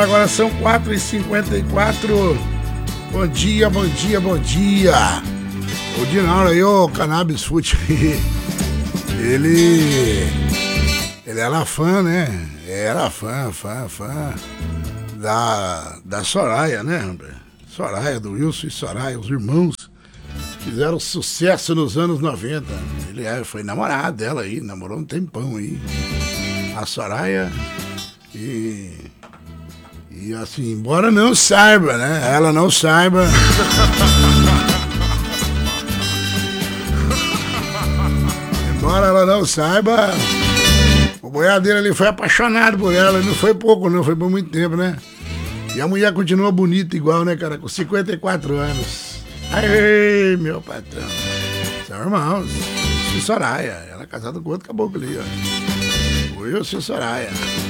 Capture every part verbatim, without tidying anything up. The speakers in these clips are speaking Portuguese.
Agora são quatro e cinquenta e quatro. Bom dia, bom dia, bom dia. O Dinaldo aí, o Cannabis Foot, ele ele era fã, né? Era fã, fã, fã da, da Soraya, né? Soraya, do Wilson e Soraya, os irmãos, fizeram sucesso nos anos noventa. Ele é, foi namorado dela aí, namorou um tempão aí. A Soraya e... E assim, embora não saiba, né? Ela não saiba. Embora ela não saiba, o boiadeiro ali foi apaixonado por ela. Não foi pouco, não, foi por muito tempo, né? E a mulher continua bonita igual, né, cara? Com cinquenta e quatro anos. Ai, meu patrão. São irmãos. E Soraya. Ela é casada com outro caboclo ali, ó. O Wilson e Soraya.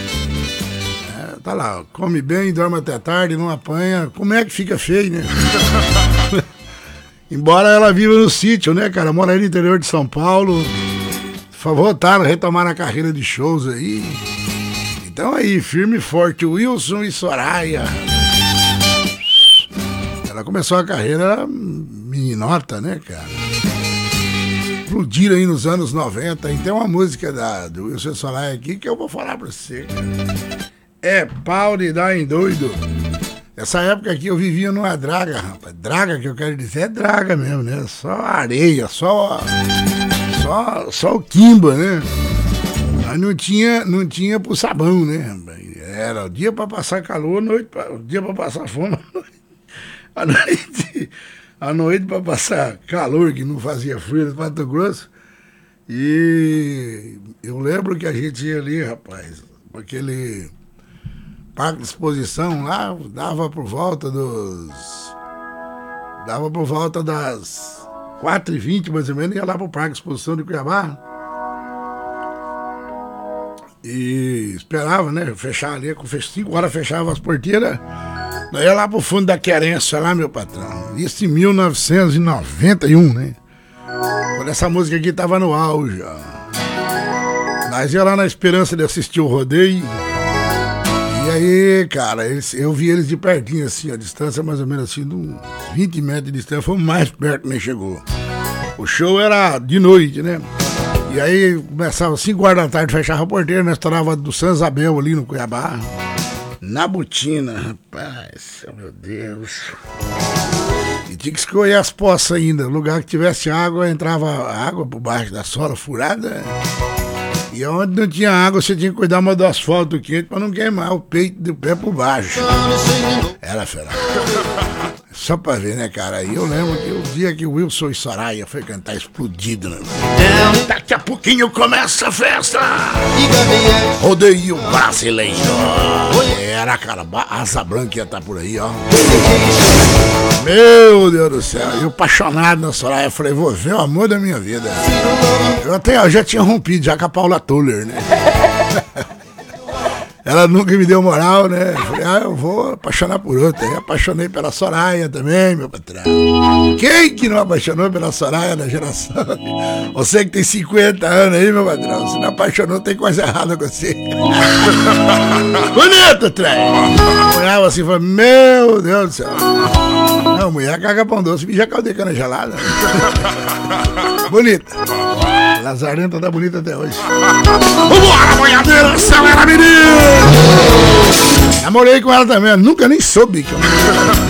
Tá lá, come bem, dorme até tarde, não apanha. Como é que fica feio, né? Embora ela viva no sítio, né, cara? Mora aí no interior de São Paulo. Voltaram, retomaram a carreira de shows aí. Então aí, firme e forte, Wilson e Soraya. Ela começou a carreira meninota, né, cara? Explodiram aí nos anos noventa. E tem uma música da, do Wilson e Soraya aqui que eu vou falar pra você, cara. É pau de dar em doido. Essa época aqui eu vivia numa draga, rapaz. Draga que eu quero dizer é draga mesmo, né? Só areia, só só, só o quimba, né? Mas não tinha, não tinha pro sabão, né? Era o dia pra passar calor, noite pra, o dia pra passar fome, a noite, a noite pra passar calor, que não fazia frio no Mato Grosso. E eu lembro que a gente ia ali, rapaz, aquele parque de exposição lá, dava por volta dos... Dava por volta das quatro e vinte, mais ou menos, ia lá pro parque de exposição de Cuiabá. E esperava, né, fechar ali, com cinco horas fechava as porteiras. Daí ia lá pro fundo da querência, lá, meu patrão. Isso em mil novecentos e noventa e um, né? Quando essa música aqui tava no auge, ó. Nós ia lá na esperança de assistir o rodeio. E aí, cara, eles, eu vi eles de pertinho, assim, a distância mais ou menos assim, de uns vinte metros de distância, foi mais perto que nem chegou. O show era de noite, né? E aí começava cinco horas da tarde, fechava a porteira, nós estourava do São Isabel ali no Cuiabá. Na botina, rapaz, meu Deus. E tinha que escolher as poças ainda, lugar que tivesse água, entrava água por baixo da sola furada. E onde não tinha água, você tinha que cuidar mais do asfalto quente pra não queimar o peito do pé por baixo. Era fera. Só pra ver, né, cara? E eu lembro que o dia que o Wilson e Soraya foi cantar explodido, né? Daqui a pouquinho começa a festa! Rodeio brasileiro! Era, cara, Asa Branca ia estar por aí, ó. Meu Deus do céu, eu apaixonado na Soraya, eu falei, vou ver o amor da minha vida. Eu até eu já tinha rompido já com a Paula Toller, né? Ela nunca me deu moral, né? Eu falei, ah, eu vou apaixonar por outra. Eu apaixonei pela Soraya também, meu patrão. Quem que não apaixonou pela Soraya da geração? Você que tem cinquenta anos aí, meu patrão, se não apaixonou, tem coisa errada com você. Bonito, trem! Olhava assim e falava, meu Deus do céu. Não, mulher caga pão doce, mija caldeira cana gelada. Bonita. Lazarenta tá bonita até hoje. Vambora, boiadeira, céu era menino! Namorei com ela também, nunca nem soube que eu...